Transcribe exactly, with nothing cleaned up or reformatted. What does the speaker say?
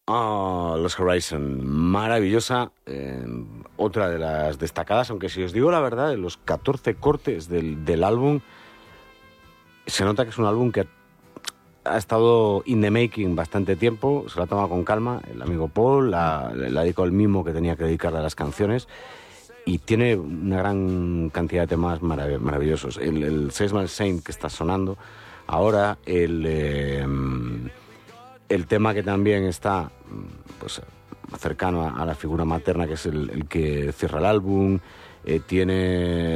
Oh, Los Horizon, maravillosa, eh, otra de las destacadas, aunque si os digo la verdad, de los catorce cortes del, del álbum, se nota que es un álbum que ha estado in the making bastante tiempo, se lo ha tomado con calma, el amigo Paul, la, la dedicó el mismo que tenía que dedicarle a las canciones, y tiene una gran cantidad de temas marav- maravillosos. El, el Sesmal Saint que está sonando ahora, el... Eh, El tema que también está pues, cercano a, a la figura materna, que es el, el que cierra el álbum, eh, tiene